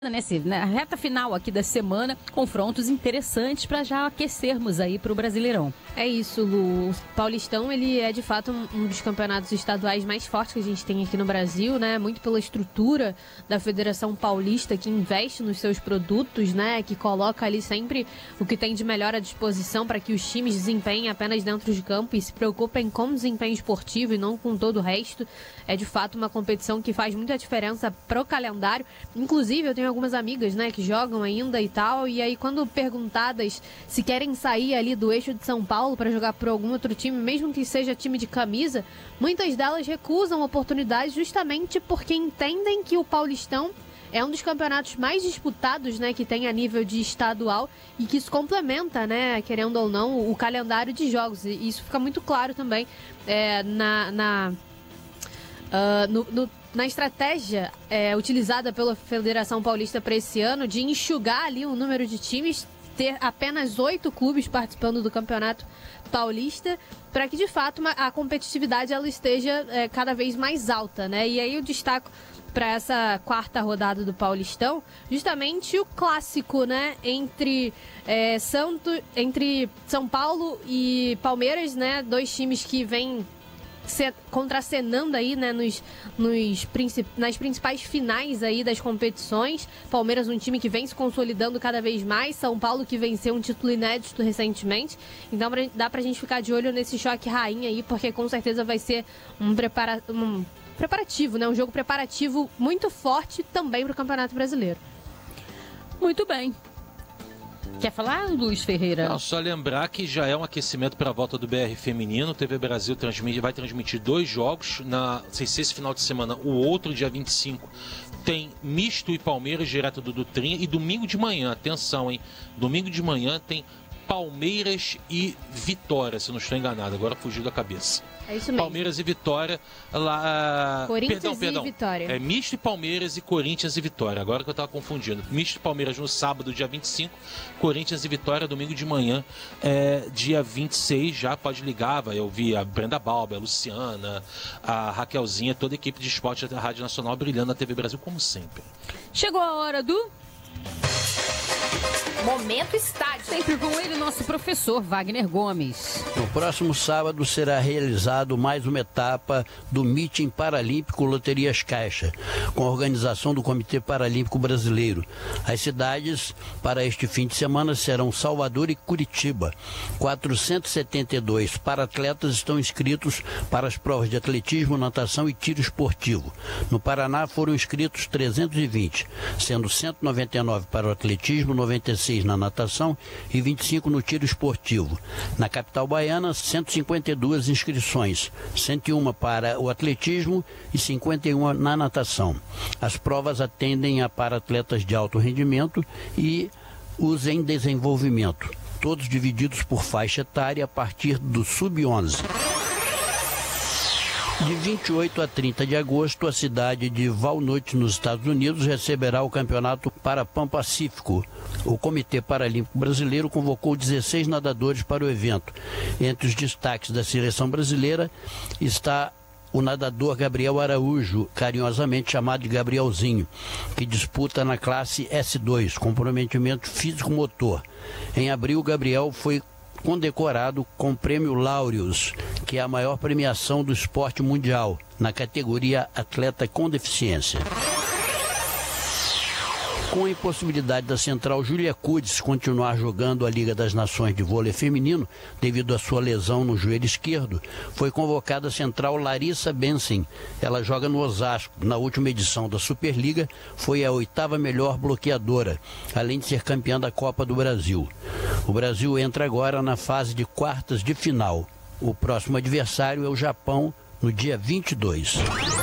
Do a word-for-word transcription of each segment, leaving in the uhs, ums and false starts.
Nesse, na reta final aqui da semana, confrontos interessantes para já aquecermos aí para o Brasileirão. É isso, Lu. O Paulistão, ele é de fato um, um dos campeonatos estaduais mais fortes que a gente tem aqui no Brasil, né? Muito pela estrutura da Federação Paulista, que investe nos seus produtos, né? Que coloca ali sempre o que tem de melhor à disposição para que os times desempenhem apenas dentro de campo e se preocupem com o desempenho esportivo e não com todo o resto. É de fato uma competição que faz muita diferença pro calendário. Inclusive, eu tenho algumas amigas, né, que jogam ainda e tal, e aí quando perguntadas se querem sair ali do eixo de São Paulo para jogar por algum outro time, mesmo que seja time de camisa, muitas delas recusam oportunidades justamente porque entendem que o Paulistão é um dos campeonatos mais disputados, né, que tem a nível de estadual e que isso complementa, né, querendo ou não, o calendário de jogos. E isso fica muito claro também é, na... na Uh, no, no, na estratégia é, utilizada pela Federação Paulista para esse ano de enxugar ali o número de times, ter apenas oito clubes participando do Campeonato Paulista, para que de fato uma, a competitividade ela esteja é, cada vez mais alta, né? E aí eu destaco para essa quarta rodada do Paulistão justamente o clássico, né, entre é, Santo, entre São Paulo e Palmeiras, né, dois times que vêm contracenando aí, né, nos, nos princip... nas principais finais aí das competições. Palmeiras, um time que vem se consolidando cada vez mais. São Paulo, que venceu um título inédito recentemente. Então dá pra gente ficar de olho nesse choque rainha aí, porque com certeza vai ser um, prepara... um preparativo, né, um jogo preparativo muito forte também pro Campeonato Brasileiro. Muito bem. Quer falar, Luiz Ferreira? Não, só lembrar que já é um aquecimento para a volta do B R feminino. O T V Brasil transmite, vai transmitir dois jogos. Na, sei se esse final de semana, o outro, dia vinte e cinco, tem Misto e Palmeiras, direto do Dutrinha. E domingo de manhã, atenção, hein? Domingo de manhã tem Palmeiras e Vitória, se não estou enganado. Agora fugiu da cabeça. É isso mesmo. Palmeiras e Vitória. Lá, Corinthians perdão, perdão. e Vitória. É Misto e Palmeiras e Corinthians e Vitória. Agora que eu estava confundindo. Misto e Palmeiras no sábado, dia vinte e cinco. Corinthians e Vitória, domingo de manhã, é, dia vinte e seis. Já pode ligar. Vai ouvir a Brenda Balba, a Luciana, a Raquelzinha, toda a equipe de esporte da Rádio Nacional brilhando na T V Brasil, como sempre. Chegou a hora do... Momento Estádio. Sempre com ele, nosso professor Wagner Gomes. No próximo sábado será realizado mais uma etapa do Meeting Paralímpico Loterias Caixa, com a organização do Comitê Paralímpico Brasileiro. As cidades para este fim de semana serão Salvador e Curitiba. quatrocentos e setenta e dois para-atletas estão inscritos para as provas de atletismo, natação e tiro esportivo. No Paraná foram inscritos trezentos e vinte, sendo cento e noventa e nove para o atletismo, noventa e seis na natação e vinte e cinco no tiro esportivo. Na capital baiana, cento e cinquenta e duas inscrições, cento e uma para o atletismo e cinquenta e uma na natação. As provas atendem a para-atletas de alto rendimento e os em desenvolvimento, todos divididos por faixa etária a partir do sub onze. De vinte e oito a trinta de agosto, a cidade de Walnut, nos Estados Unidos, receberá o Campeonato Parapan-Pacífico. O Comitê Paralímpico Brasileiro convocou dezesseis nadadores para o evento. Entre os destaques da seleção brasileira está o nadador Gabriel Araújo, carinhosamente chamado de Gabrielzinho, que disputa na classe S dois, comprometimento físico-motor. Em abril, Gabriel foi condecorado com o Prêmio Laureus, que é a maior premiação do esporte mundial, na categoria Atleta com Deficiência. Com a impossibilidade da central Júlia Kudes continuar jogando a Liga das Nações de Vôlei Feminino, devido à sua lesão no joelho esquerdo, foi convocada a central Larissa Bensen. Ela joga no Osasco. Na última edição da Superliga, foi a oitava melhor bloqueadora, além de ser campeã da Copa do Brasil. O Brasil entra agora na fase de quartas de final. O próximo adversário é o Japão, no dia vinte e dois.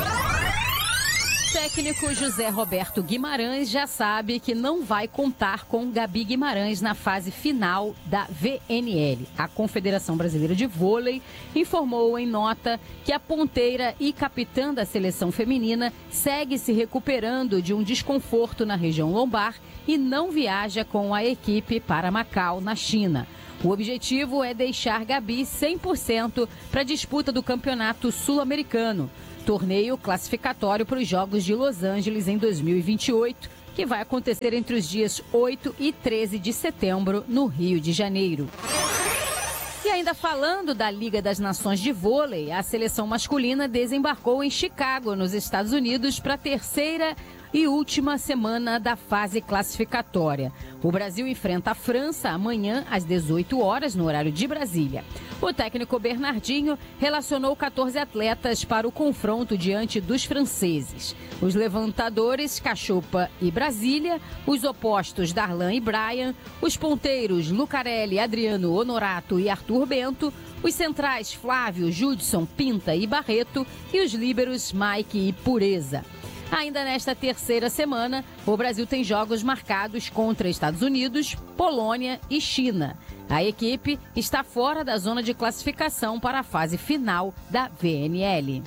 Técnico José Roberto Guimarães já sabe que não vai contar com Gabi Guimarães na fase final da V N L. A Confederação Brasileira de Vôlei informou em nota que a ponteira e capitã da seleção feminina segue se recuperando de um desconforto na região lombar e não viaja com a equipe para Macau, na China. O objetivo é deixar Gabi cem por cento para a disputa do Campeonato Sul-Americano, torneio classificatório para os Jogos de Los Angeles em dois mil e vinte e oito, que vai acontecer entre os dias oito e treze de setembro, no Rio de Janeiro. E ainda falando da Liga das Nações de Vôlei, a seleção masculina desembarcou em Chicago, nos Estados Unidos, para a terceira e última semana da fase classificatória. O Brasil enfrenta a França amanhã às dezoito horas, no horário de Brasília. O técnico Bernardinho relacionou quatorze atletas para o confronto diante dos franceses. Os levantadores, Cachopa e Brasília, os opostos, Darlan e Brian, os ponteiros, Lucarelli, Adriano, Honorato e Arthur Bento, os centrais, Flávio, Judson, Pinta e Barreto, e os líberos, Mike e Pureza. Ainda nesta terceira semana, o Brasil tem jogos marcados contra Estados Unidos, Polônia e China. A equipe está fora da zona de classificação para a fase final da V N L.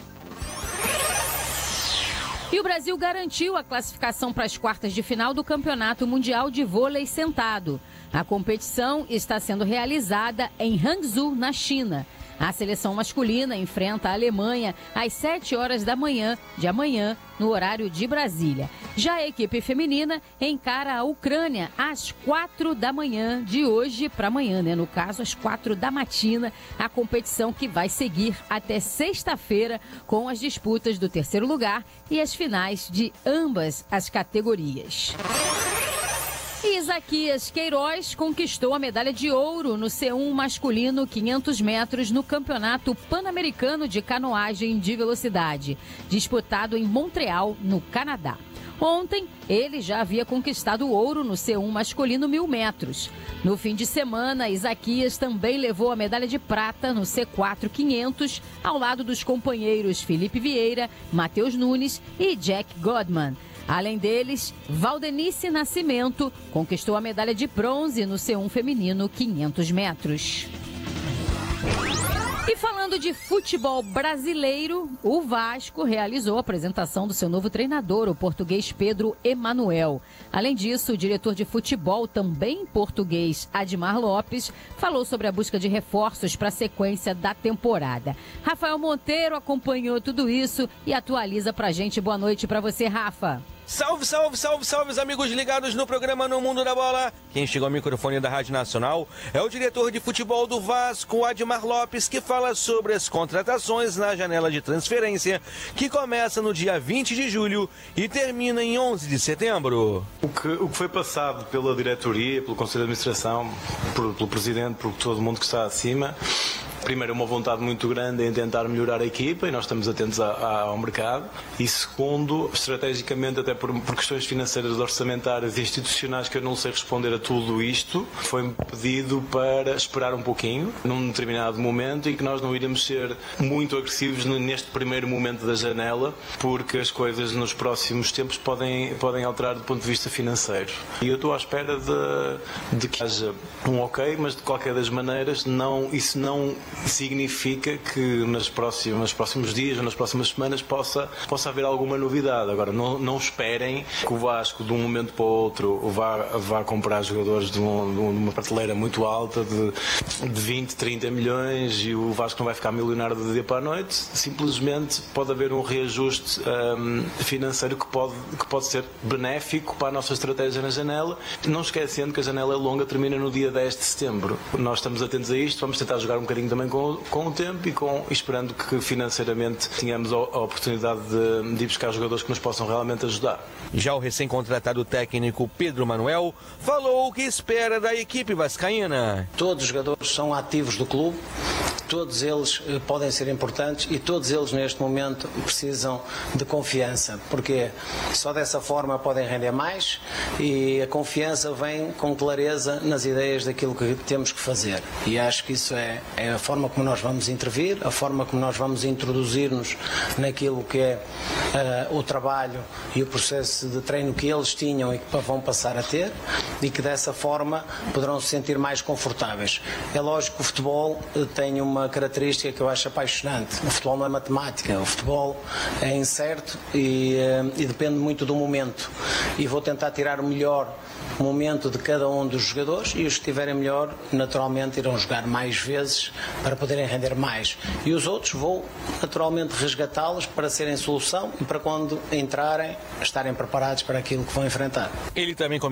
E o Brasil garantiu a classificação para as quartas de final do Campeonato Mundial de Vôlei Sentado. A competição está sendo realizada em Hangzhou, na China. A seleção masculina enfrenta a Alemanha às sete horas da manhã de amanhã, no horário de Brasília. Já a equipe feminina encara a Ucrânia às quatro da manhã de hoje para amanhã, né? No caso, às quatro da matina, a competição que vai seguir até sexta-feira com as disputas do terceiro lugar e as finais de ambas as categorias. E Isaquias Queiroz conquistou a medalha de ouro no C um masculino quinhentos metros no Campeonato Pan-Americano de Canoagem de Velocidade, disputado em Montreal, no Canadá. Ontem, ele já havia conquistado o ouro no C um masculino mil metros. No fim de semana, Isaquias também levou a medalha de prata no C quatro quinhentos, ao lado dos companheiros Felipe Vieira, Matheus Nunes e Jack Godman. Além deles, Valdenice Nascimento conquistou a medalha de bronze no C um feminino quinhentos metros. E falando de futebol brasileiro, o Vasco realizou a apresentação do seu novo treinador, o português Pedro Emanuel. Além disso, o diretor de futebol, também português, Admar Lopes, falou sobre a busca de reforços para a sequência da temporada. Rafael Monteiro acompanhou tudo isso e atualiza pra gente. Boa noite para você, Rafa. Salve, salve, salve, salve, os amigos ligados no programa No Mundo da Bola. Quem chegou ao microfone da Rádio Nacional é o diretor de futebol do Vasco, Admar Lopes, que fala sobre as contratações na janela de transferência, que começa no dia vinte de julho e termina em onze de setembro. O que, o que foi passado pela diretoria, pelo Conselho de Administração, por, pelo Presidente, por todo mundo que está acima, primeiro, uma vontade muito grande em tentar melhorar a equipa, e nós estamos atentos a, a, ao mercado. E segundo, estrategicamente, até por, por questões financeiras, orçamentárias e institucionais, que eu não sei responder a tudo isto, foi-me pedido para esperar um pouquinho, num determinado momento, e que nós não iríamos ser muito agressivos neste primeiro momento da janela, porque as coisas nos próximos tempos podem, podem alterar do ponto de vista financeiro. E eu estou à espera de, de que haja um ok, mas de qualquer das maneiras, não, isso não significa que nas próximas, nos próximos dias ou nas próximas semanas possa, possa haver alguma novidade. Agora, não, não esperem que o Vasco, de um momento para o outro, vá, vá comprar jogadores de, um, de uma prateleira muito alta, de, de vinte, trinta milhões, e o Vasco não vai ficar milionário do dia para a noite. Simplesmente pode haver um reajuste um, financeiro que pode, que pode ser benéfico para a nossa estratégia na janela, não esquecendo que a janela é longa, termina no dia dez de setembro. Nós estamos atentos a isto, vamos tentar jogar um bocadinho também com, com o tempo e com, esperando que financeiramente tenhamos a, a oportunidade de, de ir buscar jogadores que nos possam realmente ajudar. Já o recém-contratado técnico Pedro Manuel falou o que espera da equipe vascaína. Todos os jogadores são ativos do clube, todos eles eh, podem ser importantes e todos eles neste momento precisam de confiança, porque só dessa forma podem render mais, e a confiança vem com clareza nas ideias daquilo que temos que fazer, e acho que isso é, é a forma como nós vamos intervir, a forma como nós vamos introduzir-nos naquilo que é uh, o trabalho e o processo de treino que eles tinham e que vão passar a ter, e que dessa forma poderão se sentir mais confortáveis. É lógico que o futebol tem uma uma característica que eu acho apaixonante. O futebol não é matemática, o futebol é incerto e, e depende muito do momento. E vou tentar tirar o melhor momento de cada um dos jogadores, e os que estiverem melhor, naturalmente, irão jogar mais vezes para poderem render mais. E os outros vou, naturalmente, resgatá-los para serem solução e para quando entrarem, estarem preparados para aquilo que vão enfrentar. Ele também